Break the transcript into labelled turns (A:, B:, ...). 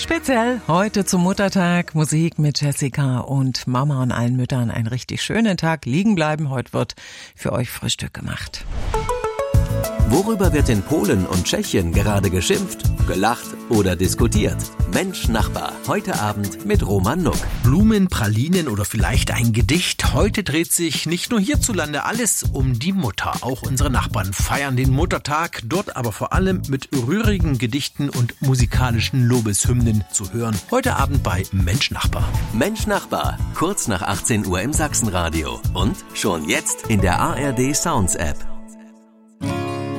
A: Speziell heute zum Muttertag Musik mit Jessica und Mama und allen Müttern einen richtig schönen Tag liegen bleiben. Heute wird für euch Frühstück gemacht.
B: Worüber wird in Polen und Tschechien gerade geschimpft, gelacht oder diskutiert? Mensch Nachbar, heute Abend mit Roman Nuck.
C: Blumen, Pralinen oder vielleicht ein Gedicht. Heute dreht sich nicht nur hierzulande alles um die Mutter. Auch unsere Nachbarn feiern den Muttertag, dort aber vor allem mit rührigen Gedichten und musikalischen Lobeshymnen zu hören. Heute Abend bei Mensch Nachbar.
B: Mensch Nachbar, kurz nach 18 Uhr im Sachsenradio und schon jetzt in der ARD Sounds App.